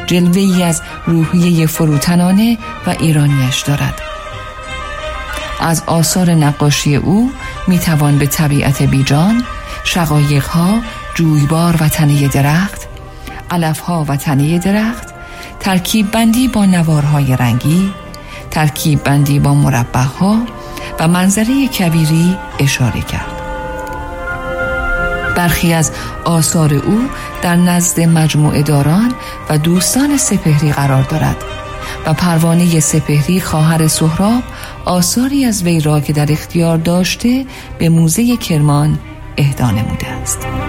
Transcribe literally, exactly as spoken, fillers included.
جلوه‌ای از روحیه فروتنانه و ایرانیش دارد. از آثار نقاشی او میتوان به طبیعت بیجان، شقایق‌ها، جویبار و تنه درخت، علف‌ها و تنه درخت، ترکیب بندی با نوارهای رنگی، ترکیب بندی با مربع‌ها و منظره کویری اشاره کرد. برخی از آثار او در نزد مجموعه داران و دوستان سپهری قرار دارد و پروانه سپهری خواهر سهراب آثاری از وی را که در اختیار داشته به موزه کرمان اهدا نموده است.